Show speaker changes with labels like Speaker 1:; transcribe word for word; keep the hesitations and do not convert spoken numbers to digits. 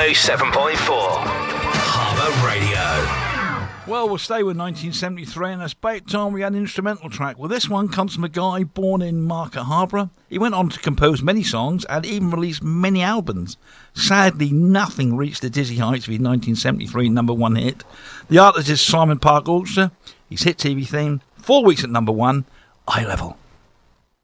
Speaker 1: oh seven point four. Harbour Radio.
Speaker 2: Well, we'll stay with nineteen seventy-three, and it's about time we had an instrumental track. Well, this one comes from a guy born in Market Harborough. He went on to compose many songs and even released many albums. Sadly, nothing reached the dizzy heights of his nineteen seventy-three number one hit. The artist is Simon Park Orchestra. His hit T V theme, four weeks at number one, Eye Level.